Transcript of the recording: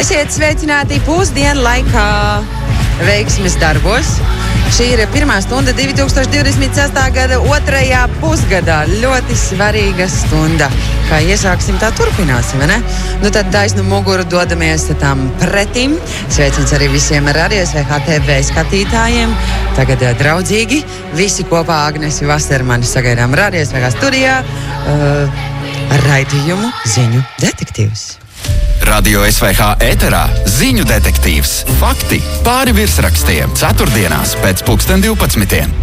Esiet sveicināti pusdienu laikā, veiksmes darbos. Šī ir pirmā stunda 2026. gada otrajā pusgadā. Ļoti svarīga stunda. Kā iesāksim, tā turpināsim, vai ne? Nu tad taisnu muguru dodamies tam pretim. Sveicins arī visiem Radio SVH TV skatītājiem. Tagad draudzīgi visi kopā Agnesi Vasermani sagaidām Radio SVH studijā raidījumu Ziņu detektīvs. Radio SVH ēterā Ziņu detektīvs. Fakti pāri virsrakstiem. Ceturtdienās pēc 12.